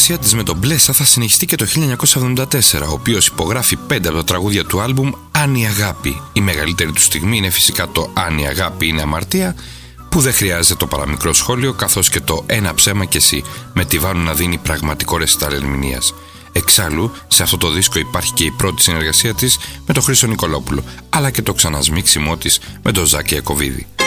συνεργασία της με τον Μπλέσσα θα συνεχιστεί και το 1974, ο οποίος υπογράφει 5 από τα τραγούδια του άλμπουμ «Αν η αγάπη». Η μεγαλύτερη του στιγμή είναι φυσικά το «Αν η αγάπη είναι αμαρτία», που δεν χρειάζεται το παραμικρό σχόλιο, καθώς και το «Ένα ψέμα κι εσύ», με τη Βάνου να δίνει πραγματικό ρεσιτάλ ερμηνείας. Εξάλλου, σε αυτό το δίσκο υπάρχει και η πρώτη συνεργασία της με τον Χρήστο Νικολόπουλο, αλλά και το ξανασμίξιμό της με τον Ζάκη Ιακωβίδη.